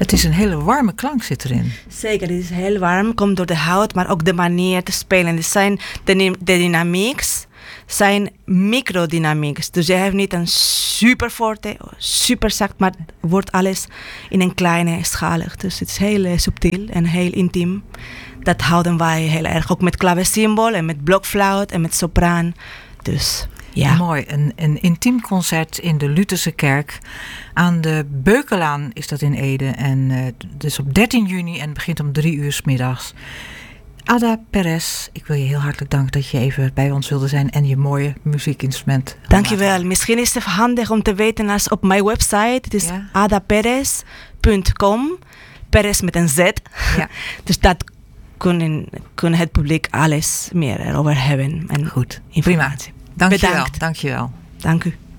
Het is een hele warme klank zit erin. Zeker, het is heel warm. Komt door de hout, maar ook de manier te spelen. De dynamics zijn microdynamics. Dus je hebt niet een super forte, super zacht, maar wordt alles in een kleine schalig. Dus het is heel subtiel en heel intiem. Dat houden wij heel erg. Ook met klavecimbal en met blokfluit en met sopraan. Dus ja. Mooi, een intiem concert in de Lutherse kerk. Aan de Beukelaan is dat in Ede. En dus op 13 juni en het begint om 3 uur 's middags. Ada Perez, ik wil je heel hartelijk danken dat je even bij ons wilde zijn en je mooie muziekinstrument. Dankjewel. Misschien is het handig om te weten als op mijn website. Het is adaperez.com. Perez met een Z. Ja. Dus dat kunnen het publiek alles meer erover hebben. En goed, informatie. Prima. Dankjewel. Dank u.